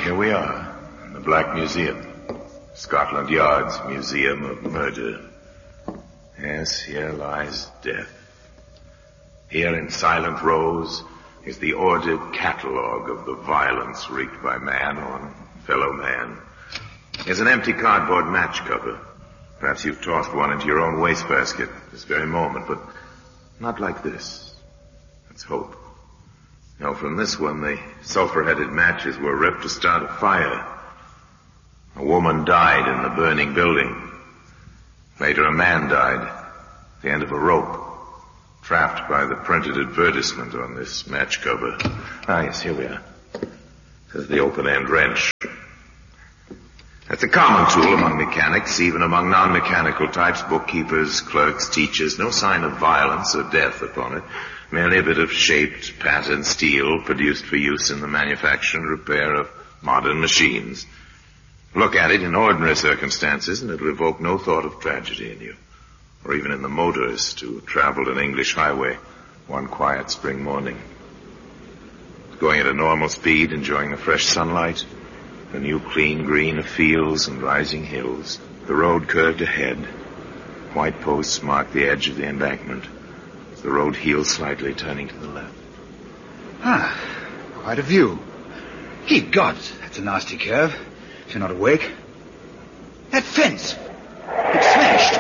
Here we are, in the Black Museum. Scotland Yard's Museum of Murder. Yes, here lies death. Here in silent rows is the ordered catalogue of the violence wreaked by man on fellow man. There's an empty cardboard match cover. Perhaps you've tossed one into your own wastebasket this very moment, but not like this. Let's hope. No, from this one, the sulfur-headed matches were ripped to start a fire. A woman died in the burning building. Later, a man died at the end of a rope, trapped by the printed advertisement on this match cover. Ah, yes, here we are. This is the open-end wrench. That's a common tool among mechanics, even among non-mechanical types, bookkeepers, clerks, teachers. No sign of violence or death upon it. Merely a bit of shaped, patterned steel produced for use in the manufacture and repair of modern machines. Look at it in ordinary circumstances, and it'll evoke no thought of tragedy in you, or even in the motorist who traveled an English highway one quiet spring morning. Going at a normal speed, enjoying the fresh sunlight, the new clean green of fields and rising hills. The road curved ahead. White posts marked the edge of the embankment. The road heeled slightly, turning to the left. Ah, quite a view. Ye gods, that's a nasty curve. If you're not awake. That fence. It's smashed.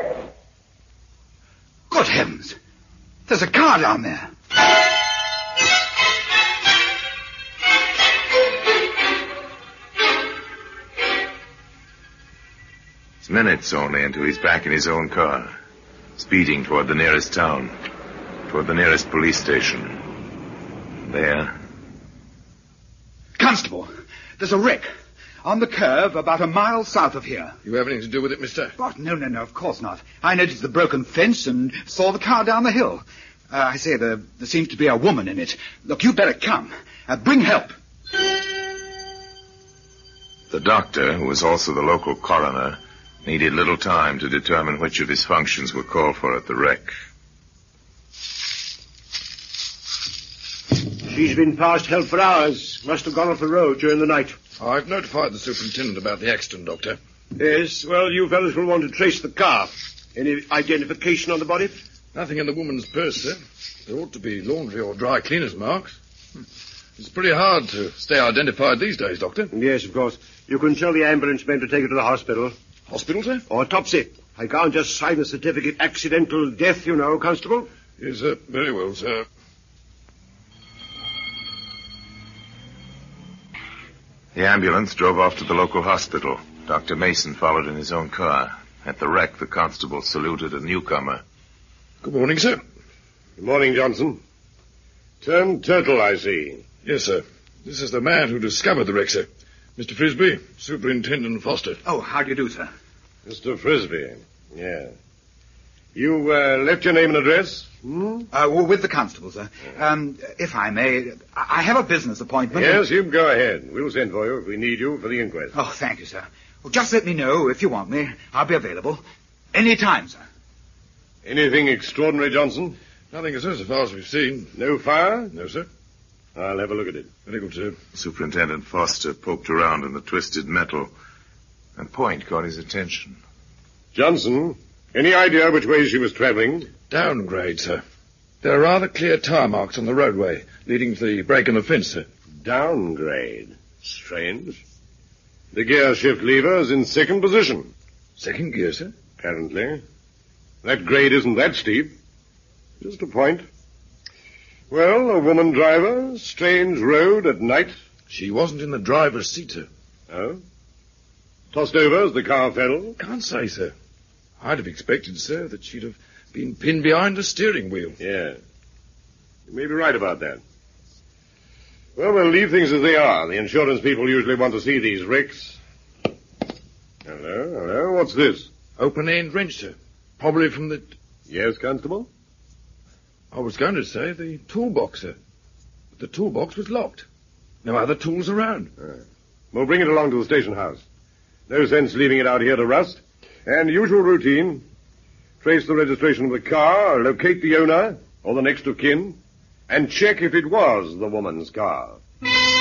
Good heavens. There's a car down there. It's minutes only until he's back in his own car, speeding toward the nearest town, toward the nearest police station. There. Constable, there's a wreck on the curve about a mile south of here. You have anything to do with it, mister? What? No, of course not. I noticed the broken fence and saw the car down the hill. I say, there seems to be a woman in it. Look, you better come. Bring help. The doctor, who was also the local coroner, needed little time to determine which of his functions were called for at the wreck. She's been past help for hours. Must have gone off the road during the night. I've notified the superintendent about the accident, Doctor. Yes, well, you fellows will want to trace the car. Any identification on the body? Nothing in the woman's purse, sir. There ought to be laundry or dry cleaner's marks. It's pretty hard to stay identified these days, Doctor. Yes, of course. You can tell the ambulance men to take her to the hospital. Hospital, sir? Or autopsy. I can't just sign a certificate accidental death, you know, Constable. Yes, sir. Very well, sir. The ambulance drove off to the local hospital. Dr. Mason followed in his own car. At the wreck, the constable saluted a newcomer. Good morning, sir. Good morning, Johnson. Turned turtle, I see. Yes, sir. This is the man who discovered the wreck, sir. Mr. Frisby, Superintendent Foster. Oh, how do you do, sir? Mr. Frisby. Yeah. You left your name and address? With the constable, sir. If I may, I have a business appointment. Yes, you go ahead. We'll send for you if we need you for the inquest. Oh, thank you, sir. Well, just let me know if you want me. I'll be available. Any time, sir. Anything extraordinary, Johnson? Nothing, sir, so far as we've seen. No fire? No, sir. I'll have a look at it. Very good, sir. Superintendent Foster poked around in the twisted metal. A point caught his attention. Johnson, any idea which way she was traveling? Downgrade, sir. There are rather clear tire marks on the roadway leading to the break in the fence, sir. Downgrade. Strange. The gear shift lever is in second position. Second gear, sir? Apparently. That grade isn't that steep. Just a point. Well, a woman driver, strange road at night. She wasn't in the driver's seat, sir. Oh? Tossed over as the car fell? Can't say, sir. I'd have expected, sir, that she'd have been pinned behind the steering wheel. Yeah. You may be right about that. Well, we'll leave things as they are. The insurance people usually want to see these wrecks. Hello? What's this? Open-end wrench, sir. Probably from the... Yes, Constable? I was going to say the toolbox, sir. But the toolbox was locked. No other tools around. We'll bring it along to the station house. No sense leaving it out here to rust. And usual routine. Trace the registration of the car, locate the owner, or the next of kin, and check if it was the woman's car.